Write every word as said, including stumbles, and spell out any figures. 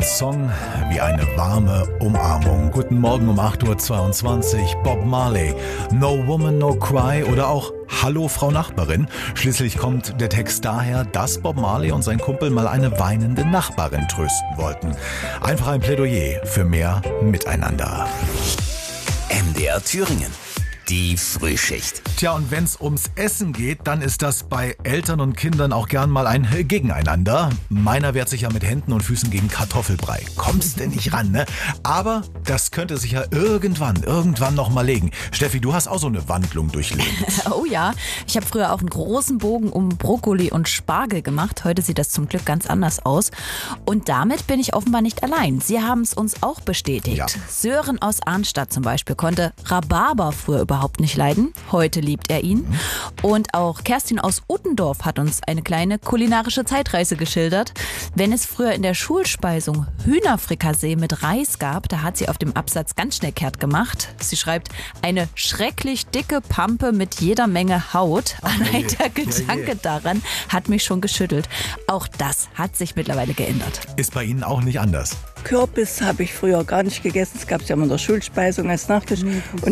Song wie eine warme Umarmung. Guten Morgen um acht Uhr zweiundzwanzig. Bob Marley, No Woman, No Cry oder auch Hallo Frau Nachbarin. Schließlich kommt der Text daher, dass Bob Marley und sein Kumpel mal eine weinende Nachbarin trösten wollten. Einfach ein Plädoyer für mehr Miteinander. M D R Thüringen. Die Frühschicht. Tja, und wenn's ums Essen geht, dann ist das bei Eltern und Kindern auch gern mal ein Gegeneinander. Meiner wehrt sich ja mit Händen und Füßen gegen Kartoffelbrei. Kommst denn nicht ran, ne? Aber das könnte sich ja irgendwann, irgendwann noch mal legen. Steffi, du hast auch so eine Wandlung durchlebt. Oh ja, ich habe früher auch einen großen Bogen um Brokkoli und Spargel gemacht. Heute sieht das zum Glück ganz anders aus. Und damit bin ich offenbar nicht allein. Sie haben es uns auch bestätigt. Ja. Sören aus Arnstadt zum Beispiel konnte Rhabarber früher überhaupt nicht leiden. Heute liebt er ihn. Und auch Kerstin aus Uttendorf hat uns eine kleine kulinarische Zeitreise geschildert. Wenn es früher in der Schulspeisung Hühnerfrikassee mit Reis gab, da hat sie auf dem Absatz ganz schnell kehrt gemacht. Sie schreibt, eine schrecklich dicke Pampe mit jeder Menge Haut. Allein der Gedanke daran hat mich schon geschüttelt. Auch das hat sich mittlerweile geändert. Ist bei Ihnen auch nicht anders? Kürbis habe ich früher gar nicht gegessen. Es gab es ja immer in der Schulspeisung als Nachtisch. Und